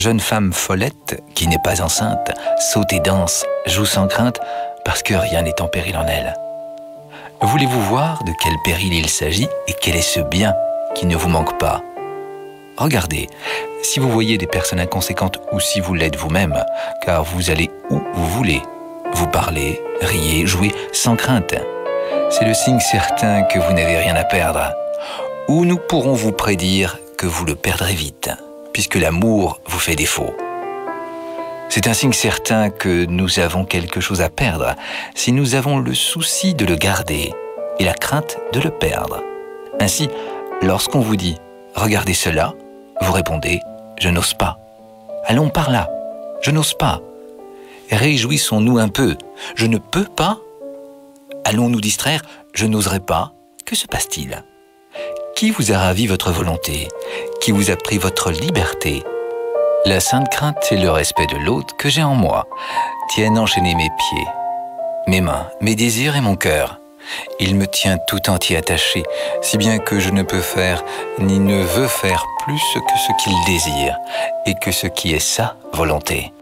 Jeune femme follette, qui n'est pas enceinte, saute et danse, joue sans crainte, parce que rien n'est en péril en elle. Voulez-vous voir de quel péril il s'agit et quel est ce bien qui ne vous manque pas? Regardez, si vous voyez des personnes inconséquentes ou si vous l'êtes vous-même, car vous allez où vous voulez. Vous parlez, riez, jouez sans crainte. C'est le signe certain que vous n'avez rien à perdre. Ou nous pourrons vous prédire que vous le perdrez vite, puisque l'amour vous fait défaut. C'est un signe certain que nous avons quelque chose à perdre si nous avons le souci de le garder et la crainte de le perdre. Ainsi, lorsqu'on vous dit « Regardez cela », vous répondez « Je n'ose pas ». « Allons par là, je n'ose pas ». Réjouissons-nous un peu, « Je ne peux pas ». Allons nous distraire, « Je n'oserai pas ». Que se passe-t-il ? Qui vous a ravi votre volonté? Qui vous a pris votre liberté? La sainte crainte et le respect de l'autre que j'ai en moi tiennent enchaîner mes pieds, mes mains, mes désirs et mon cœur. Il me tient tout entier attaché, si bien que je ne peux faire ni ne veux faire plus que ce qu'il désire et que ce qui est sa volonté.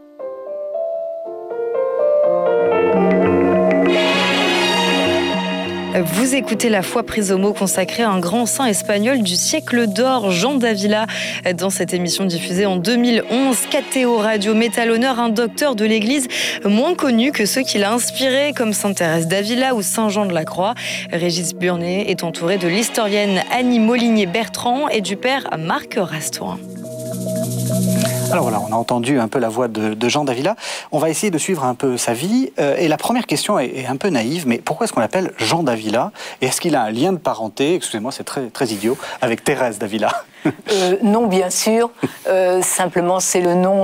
Vous écoutez La foi prise au mot consacrée à un grand saint espagnol du siècle d'or, Jean d'Ávila. Dans cette émission diffusée en 2011, KTO Radio met à l'honneur un docteur de l'Église moins connu que ceux qui l'a inspiré, comme Sainte Thérèse d'Ávila ou Saint Jean de la Croix. Régis Burnet est entouré de l'historienne Annie Molinier-Bertrand et du père Marc Rastoin. Alors voilà, on a entendu un peu la voix de Jean d'Ávila. On va essayer de suivre un peu sa vie. Et la première question est un peu naïve, mais pourquoi est-ce qu'on l'appelle Jean d'Ávila? Et est-ce qu'il a un lien de parenté, excusez-moi, c'est très, très idiot, avec Thérèse d'Ávila? Non, bien sûr. Simplement, c'est le nom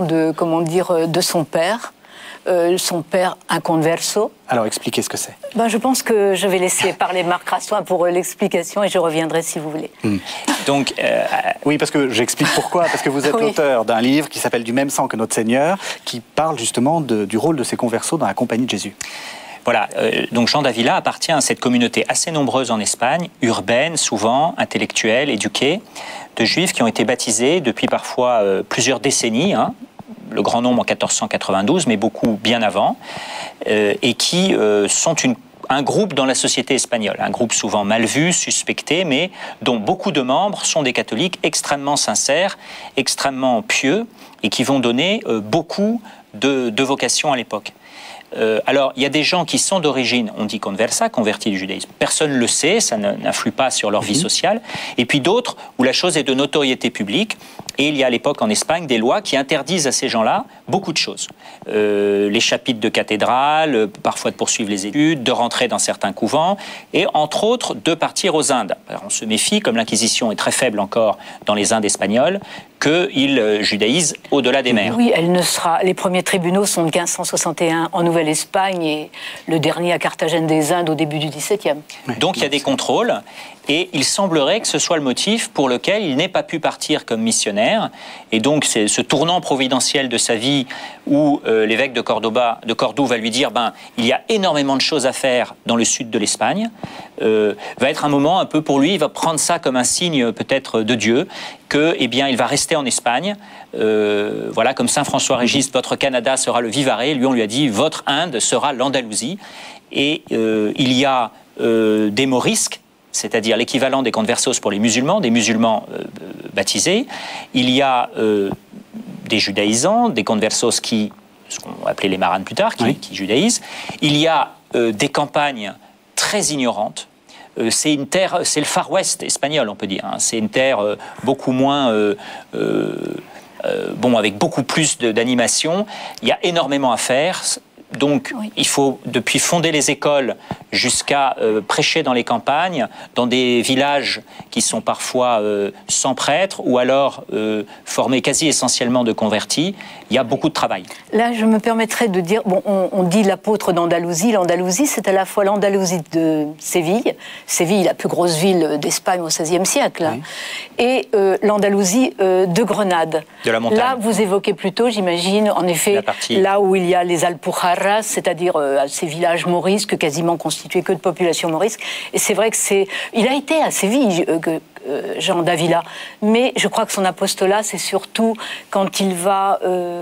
de son père. Son père, un converso. Alors, expliquez ce que c'est. Je pense que je vais laisser parler Marc Rastoin pour l'explication et je reviendrai si vous voulez. Donc, oui, parce que j'explique pourquoi. Parce que vous êtes l'auteur d'un livre qui s'appelle « Du même sang que notre Seigneur », qui parle justement du rôle de ces conversos dans la compagnie de Jésus. Voilà, donc Jean d'Ávila appartient à cette communauté assez nombreuse en Espagne, urbaine souvent, intellectuelle, éduquée, de juifs qui ont été baptisés depuis parfois plusieurs décennies, le grand nombre en 1492, mais beaucoup bien avant, et qui sont un groupe dans la société espagnole, un groupe souvent mal vu, suspecté, mais dont beaucoup de membres sont des catholiques extrêmement sincères, extrêmement pieux, et qui vont donner beaucoup de vocations à l'époque. Alors, il y a des gens qui sont d'origine, on dit conversa, convertis du judaïsme. Personne ne le sait, ça n'influe pas sur leur vie sociale. Et puis d'autres où la chose est de notoriété publique. Et il y a à l'époque en Espagne des lois qui interdisent à ces gens-là beaucoup de choses. Les chapitres de cathédrale, parfois de poursuivre les études, de rentrer dans certains couvents, et entre autres de partir aux Indes. Alors, on se méfie, comme l'Inquisition est très faible encore dans les Indes espagnoles, qu'ils judaïsent au-delà des mers. Oui, les premiers tribunaux sont de 1561 en Nouvelle-Espagne et le dernier à Carthagène des Indes au début du XVIIe. Donc il y a des contrôles et il semblerait que ce soit le motif pour lequel il n'ait pas pu partir comme missionnaire. Et donc c'est ce tournant providentiel de sa vie où l'évêque de Cordoue va lui dire il y a énormément de choses à faire dans le sud de l'Espagne, va être un moment un peu pour lui, il va prendre ça comme un signe peut-être de Dieu, il va rester en Espagne. Voilà, comme Saint François Régis, votre Canada sera le Vivarais. Lui, on lui a dit, votre Inde sera l'Andalousie. Et il y a des morisques, c'est-à-dire l'équivalent des conversos pour les musulmans, des musulmans baptisés. Il y a des judaïsants, des conversos ce qu'on appelait les maranes plus tard, qui judaïsent. Il y a des campagnes très ignorantes. C'est une terre, c'est le Far West espagnol, on peut dire. C'est une terre beaucoup moins, avec beaucoup plus d'animation. Il y a énormément à faire. Donc, il faut, depuis fonder les écoles jusqu'à prêcher dans les campagnes, dans des villages qui sont parfois sans prêtre ou alors formés quasi essentiellement de convertis, il y a beaucoup de travail. Là, je me permettrais de dire, on dit l'apôtre d'Andalousie. L'Andalousie, c'est à la fois l'Andalousie de Séville. Séville, la plus grosse ville d'Espagne au XVIe siècle. Et l'Andalousie de Grenade. De la montagne. Là, vous évoquez plutôt, j'imagine, en effet, là où il y a les Alpujarras, c'est-à-dire ces villages morisques quasiment constitués constitué que de population morisque. Et c'est vrai que il a été à Séville, Jean d'Avila, mais je crois que son apostolat, c'est surtout quand il va